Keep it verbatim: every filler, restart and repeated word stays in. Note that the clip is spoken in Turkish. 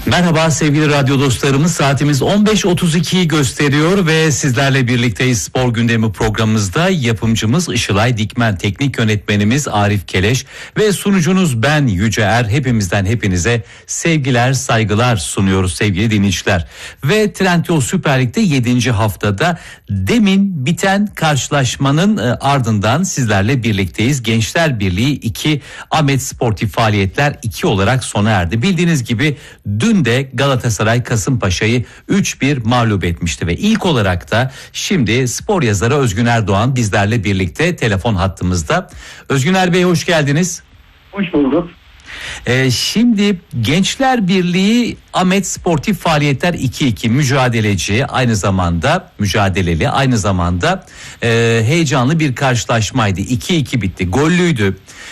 Merhaba sevgili radyo dostlarımız, saatimiz on beş otuz ikiyi gösteriyor ve sizlerle birlikteyiz. Spor Gündemi programımızda yapımcımız Işılay Dikmen, teknik yönetmenimiz Arif Keleş ve sunucunuz ben Yüce Er. Hepimizden hepinize sevgiler, saygılar sunuyoruz sevgili dinleyiciler. Ve Trendyol Süper Lig'de yedinci haftada demin biten karşılaşmanın ardından sizlerle birlikteyiz. Gençler Birliği iki, Ahmet Sportif Faaliyetler iki olarak sona erdi. Bildiğiniz gibi dün de Galatasaray Kasımpaşa'yı üç bir mağlup etmişti ve ilk olarak da şimdi spor yazarı Özgün Erdoğan bizlerle birlikte telefon hattımızda. Özgüner Bey, hoş geldiniz. Hoş bulduk. Ee, şimdi Gençler Birliği Ahmet Sportif Faaliyetler iki iki, mücadeleci, aynı zamanda mücadeleli, aynı zamanda e, heyecanlı bir karşılaşmaydı. iki iki bitti, gollüydü.